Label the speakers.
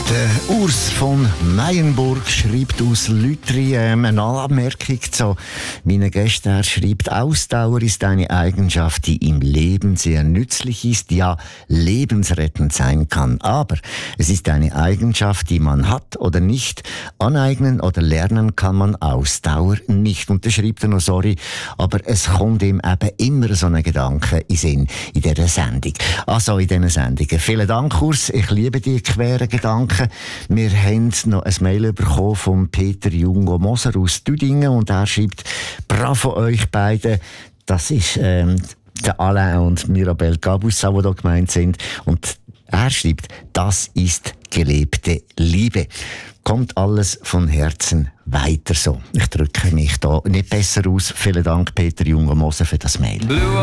Speaker 1: Der Urs von Meyenburg schreibt aus Lütri eine Anmerkung zu meinen Gästen. Er schreibt, Ausdauer ist eine Eigenschaft, die im Leben sehr nützlich ist, ja lebensrettend sein kann. Aber es ist eine Eigenschaft, die man hat oder nicht. Aneignen oder lernen kann man Ausdauer nicht. Und da schreibt er noch, sorry, aber es kommt ihm eben immer so ein Gedanke in Sinn in dieser Sendung. Also in diesen Sendungen. Vielen Dank, Urs. Ich liebe die queren Gedanken. Wir haben noch ein Mail bekommen von Peter Jungo Moser aus Düdingen und er schreibt, bravo euch beide. Das ist der Alain und Mirabel Gabussa, die hier gemeint sind. Und er schreibt, das ist gelebte Liebe. Kommt alles von Herzen weiter so. Ich drücke mich da nicht besser aus. Vielen Dank, Peter Jungo Moser, für das Mail.